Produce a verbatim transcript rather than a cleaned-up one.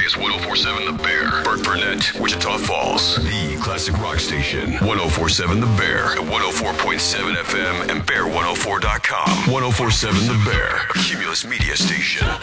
is one oh four point seven The Bear. Burt Burnett, Wichita Falls. The classic rock station. one oh four point seven The Bear. At one oh four point seven F M and bear one oh four dot com. one oh four point seven The Bear. A Cumulus media station.